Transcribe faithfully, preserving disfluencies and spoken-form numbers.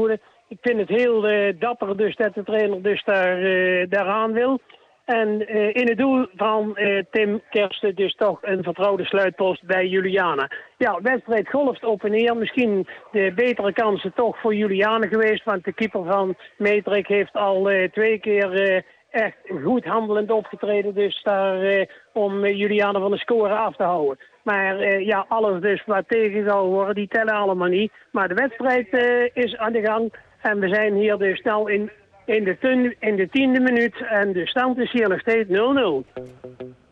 houden. Ik vind het heel uh, dapper dus dat de trainer dus daar, uh, daaraan wil. En uh, in het doel van uh, Tim Kersten dus toch een vertrouwde sluitpost bij Juliana. Ja, de wedstrijd golft op en neer. Misschien de betere kansen toch voor Juliana geweest. Want de keeper van Meetrik heeft al uh, twee keer uh, echt goed handelend opgetreden. Dus daar uh, om uh, Juliana van de score af te houden. Maar uh, ja, alles dus wat tegen zou worden, die tellen allemaal niet. Maar de wedstrijd uh, is aan de gang. En we zijn hier dus snel in... In de, tun, in de tiende minuut en de stand is hier nog steeds nul nul.